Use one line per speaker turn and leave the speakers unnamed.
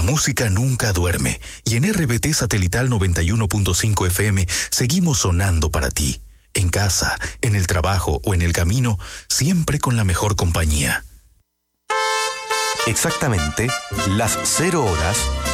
música nunca duerme y en RBT Satelital 91.5 FM seguimos sonando para ti. En casa, en el trabajo o en el camino, siempre con la mejor compañía.
Exactamente las 0 horas